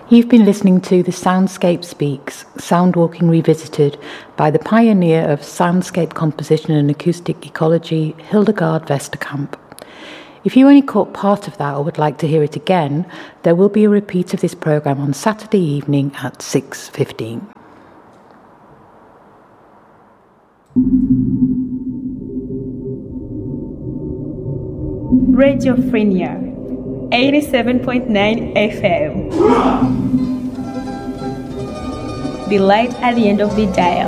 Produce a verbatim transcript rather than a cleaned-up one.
You've been listening to The Soundscape Speaks, Soundwalking Revisited, by the pioneer of soundscape composition and acoustic ecology, Hildegard Vesterkamp. If you only caught part of that or would like to hear it again, there will be a repeat of this programme on Saturday evening at six fifteen. Radiophrenia, eighty-seven point nine F M. The light at the end of the dial.